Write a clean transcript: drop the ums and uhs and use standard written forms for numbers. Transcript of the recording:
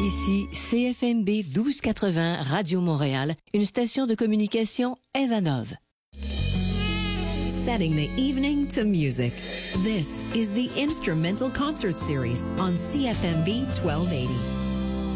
Ici CFMB 1280 Radio Montréal, une station de communication Evanov. Setting the evening to music. This is the Instrumental Concert Series on CFMB 1280.